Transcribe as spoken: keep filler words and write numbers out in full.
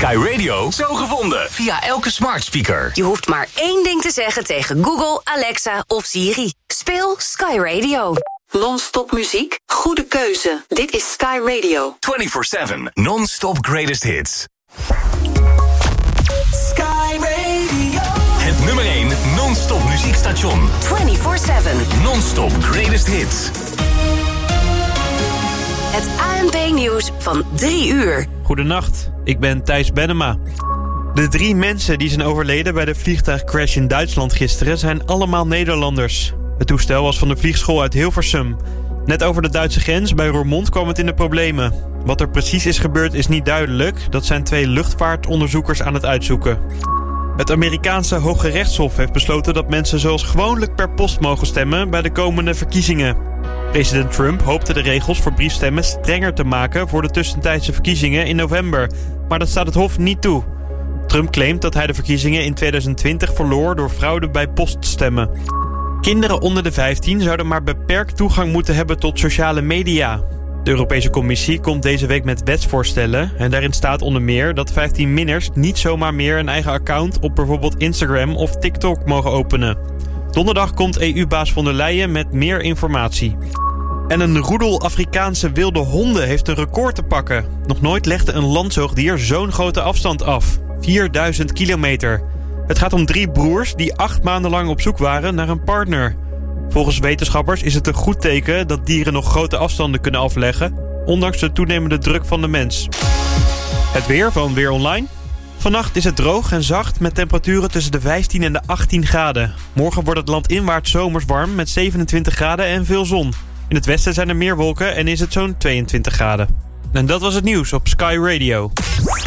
Sky Radio zo gevonden via elke smart speaker. Je hoeft maar één ding te zeggen tegen Google, Alexa of Siri. Speel Sky Radio. Non-stop muziek? Goede keuze. Dit is Sky Radio. vierentwintig zeven non-stop greatest hits. Sky Radio. Het nummer één non-stop muziekstation. vierentwintig zeven. Non-stop greatest hits. Het A N P-nieuws van drie uur. Goedenacht, ik ben Thijs Bennema. De drie mensen die zijn overleden bij de vliegtuigcrash in Duitsland gisteren zijn allemaal Nederlanders. Het toestel was van de vliegschool uit Hilversum. Net over de Duitse grens bij Roermond kwam het in de problemen. Wat er precies is gebeurd is niet duidelijk. Dat zijn twee luchtvaartonderzoekers aan het uitzoeken. Het Amerikaanse Hoge Rechtshof heeft besloten dat mensen zoals gewoonlijk per post mogen stemmen bij de komende verkiezingen. President Trump hoopte de regels voor briefstemmen strenger te maken voor de tussentijdse verkiezingen in november. Maar dat staat het Hof niet toe. Trump claimt dat hij de verkiezingen in tweeduizend twintig verloor door fraude bij poststemmen. Kinderen onder de vijftien zouden maar beperkt toegang moeten hebben tot sociale media. De Europese Commissie komt deze week met wetsvoorstellen en daarin staat onder meer dat vijftien-minners niet zomaar meer een eigen account op bijvoorbeeld Instagram of TikTok mogen openen. Donderdag komt E U-baas von der Leyen met meer informatie. En een roedel Afrikaanse wilde honden heeft een record te pakken. Nog nooit legde een landzoogdier zo'n grote afstand af. vierduizend kilometer. Het gaat om drie broers die acht maanden lang op zoek waren naar een partner. Volgens wetenschappers is het een goed teken dat dieren nog grote afstanden kunnen afleggen, ondanks de toenemende druk van de mens. Het weer van Weer Online. Vannacht is het droog en zacht met temperaturen tussen de vijftien en de achttien graden. Morgen wordt het land inwaarts zomers warm met zevenentwintig graden en veel zon. In het westen zijn er meer wolken en is het zo'n tweeëntwintig graden. En dat was het nieuws op Sky Radio.